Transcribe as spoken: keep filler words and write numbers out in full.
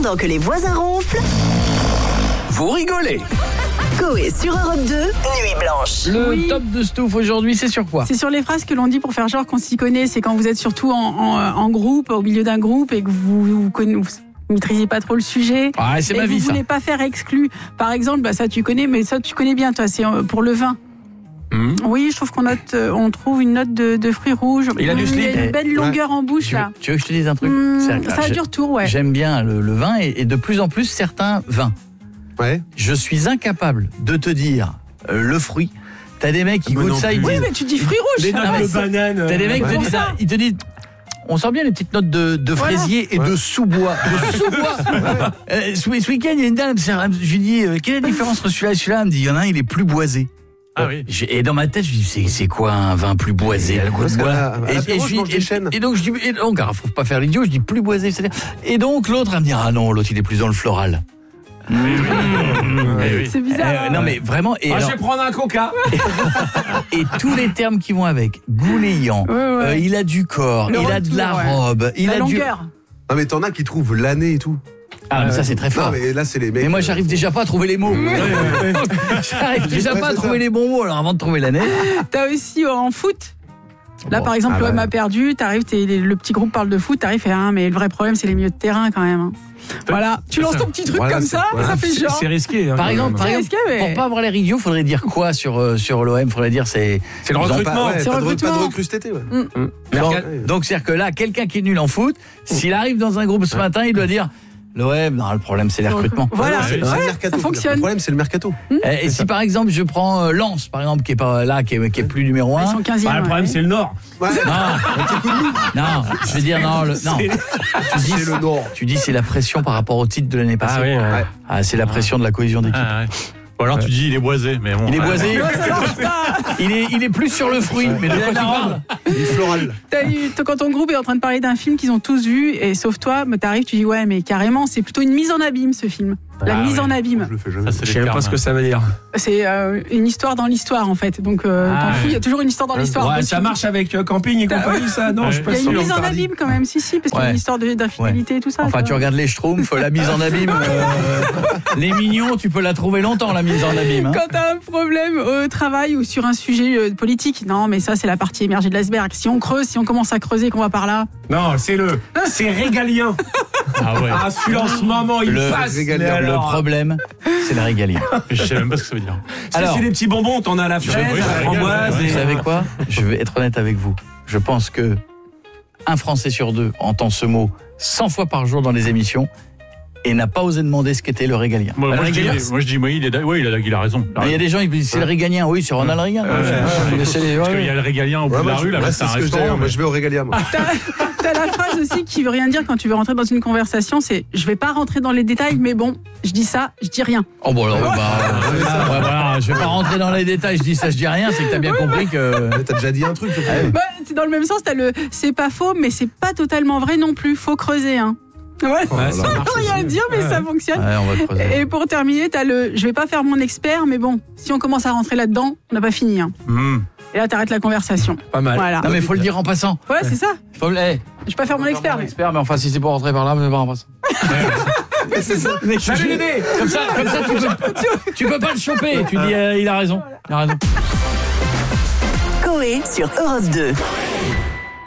Pendant que les voisins ronflent, vous rigolez. Coé sur Europe deux, Nuit Blanche. Le Oui. top de Stouff aujourd'hui, c'est sur quoi? C'est sur les phrases que l'on dit pour faire genre qu'on s'y connaît. C'est quand vous êtes surtout en, en, en groupe, au milieu d'un groupe et que vous vous, conna- vous maîtrisez pas trop le sujet. Ah, c'est et ma que vie, vous ça. voulez pas faire exclu. Par exemple, bah, ça tu connais, mais ça tu connais bien, toi. C'est euh, pour le vin. Mmh. Oui, je trouve qu'on note, euh, on trouve une note de, de fruits rouges. Il a du Mmh, slip. y a une belle longueur en bouche Tu veux, là. tu veux que je te dise un truc? Mmh, C'est-à-dire que ça a j'ai- du retour, ouais. J'aime bien le, le vin et, et de plus en plus certains vins. Ouais. Je suis incapable de te dire euh, le fruit. T'as des mecs qui Mais goûtent non ça, ils plus. Oui, disent. mais tu dis fruits rouges. Les Ah, notes ouais, de c'est- banane. T'as des mecs qui te pour disent ça. ça, ils te disent. On sent bien les petites notes de, de Voilà. fraisier et Ouais. de sous-bois. De sous-bois. Euh, ce ce week-end, il y a une dame, c'est- je lui dis, euh, quelle est la différence entre celui-là et celui-là? Elle me dit, il y en a un, il est plus boisé. Ah oui. J'ai- Et dans ma tête, je dis, c'est, c'est quoi un vin plus boisé? Parce que là, à Et, l'apéro, et je je mange dis- des et- chênes. et donc je dis, et donc, alors, faut pas faire l'idiot, je dis plus boisé, c'est-à-dire. Et donc l'autre, elle me dit, ah non, l'autre, il est plus dans le floral. Eh oui. C'est bizarre. Euh, hein. non mais vraiment, et, Ah, alors- je vais prendre un coca. et tous les termes qui vont avec, gouléant, Ouais, ouais. euh, il a du corps, Le il a de retour, la ouais. robe, il La a du. longueur. Non, mais t'en as qui trouvent l'année et tout. Ah mais ça c'est très fort. Non, mais là, c'est les mecs. Mais moi j'arrive déjà pas à trouver les mots. J'arrive déjà Ouais, pas à c'est trouver ça. les bons mots alors avant de trouver l'année. T'as aussi euh, en foot. Là, Bon. par exemple, Ah l'O M ouais. a perdu, t'arrives, t'es- le petit groupe parle de foot, t'arrives et ah, mais le vrai problème, c'est les milieux de terrain quand même. hein. Voilà, tu lances ton petit truc Voilà, comme c'est- ça, voilà. ça fait C'est- genre. C'est risqué. hein, Par quand exemple, même. par C'est exemple, risqué, mais- pour pas avoir l'air idiot, faudrait dire quoi sur euh, sur l'O M? Faudrait dire c'est C'est le ils ont recrutement. pas- Ouais, C'est pas, de, re- recrutement. pas de recrue cet été. Ouais. Donc, Ouais. donc c'est-à-dire que là, quelqu'un qui est nul en foot, s'il arrive dans un groupe ce matin, il doit dire l'O M, non, le problème c'est les recrutements. Voilà, C'est ouais, c'est le mercato. ça fonctionne. Le problème, c'est le mercato. Et, et si par exemple je prends euh, Lens, par exemple, qui est pas là, qui est, qui est plus numéro Ils un. sont quinzième. Bah, le problème, ouais. c'est le Nord. Ouais. Non, non, je veux dire non, le, non. Tu dis C'est le Nord. Tu dis c'est la pression par rapport au titre de l'année passée. Ah oui, ouais. Ouais. Ah, c'est la pression de la cohésion d'équipe. Ah, ouais. Ou alors tu dis il est boisé, mais bon. Il est boisé. Non, ça marche pas. Il est, il est plus sur le fruit. Mais de quoi tu parles? Il est floral. T'as eu- t- quand ton groupe est en train de parler d'un film qu'ils ont tous vu, et sauf toi, mais t'arrives, tu dis ouais, mais carrément, c'est plutôt une mise en abîme ce film. La Ah, mise oui. en abîme. Je le fais jamais. Ça, c'est Je les sais même termes. pas ce que ça veut dire. C'est euh, une histoire dans l'histoire en fait. Donc euh, Ah, t'en fous, il ouais. y a toujours une histoire dans l'histoire. Ouais, Donc, ça tu- marche avec euh, camping et compagnie, ça. Non, Ouais. je suis Il pas y a sûr. une mise en Paradis. abîme quand même, si, si, parce qu'il y a Ouais. une histoire de- d'infidélité et tout ça. Enfin, tu regardes les Schtroumpfs, la mise en abîme. euh, les mignons, tu peux la trouver longtemps, la mise en abîme. hein. Quand t'as un problème au travail ou sur un sujet euh, politique, non, mais ça, c'est la partie émergée de l'iceberg. Si on creuse, si on commence à creuser, qu'on va par là. Non, c'est le. C'est régalien. Ah ouais. Ah, celui-là, en ce moment, il Le- passe. régalien. mais Le alors, problème, c'est la régalia. Je sais même pas ce que ça veut dire. c'est- Alors- c'est des petits bonbons, t'en as à la fraise, oui, à ça la régale, framboise. ouais. et- Vous savez quoi? Je vais être honnête avec vous. Je pense que un Français sur deux entend ce mot cent fois par jour dans les émissions et n'a pas osé demander ce qu'était le régalien. Moi, Bah, moi, le je dis, régalien, moi je dis, oui, il, est, ouais, il, a, il a raison. il y a des gens qui disent c'est le régalien. Oui, c'est Ronald Reagan. Ouais, Ouais, ouais, mais c'est les- Parce ouais, qu'il y a ouais. le régalien au bout Ouais, de moi, la je- rue, là, ouais, c'est c'est un ce que je dis. restaurant. Moi, mais- je vais au régalien. moi. T'as t'as la phrase aussi qui veut rien dire quand tu veux rentrer dans une conversation, c'est je vais pas rentrer dans les détails, mais bon, je dis ça, je dis rien. Oh bon alors, bah, ouais, voilà, je vais pas rentrer dans les détails. Je dis ça, je dis rien. C'est que t'as bien compris que. Mais T'as déjà dit un truc. surtout. Bah, c'est dans le même sens, t'as le c'est pas faux, mais c'est pas totalement vrai non plus. Faut creuser, hein. Ouais, Ouais, ça ça veut marche rien aussi. dire, mais ça fonctionne. Ouais, on va creuser. Et pour terminer, t'as le je vais pas faire mon expert, mais bon, si on commence à rentrer là-dedans, on n'a pas fini. Hein. Mmh, Et là, t'arrêtes la conversation. Pas mal. Voilà. Non mais faut le dire en passant. Ouais, c'est ça. Faut le. Hey, Je vais pas faire mon expert, mais. expert, mais enfin si c'est pour rentrer par là, mais pas en passant. Mais c'est ça. Mais je- Salut, Dédé. Comme ça, comme ça, tu peux, tu peux pas le choper. Tu dis, euh, il a raison. Il a raison. Coé sur Europe deux.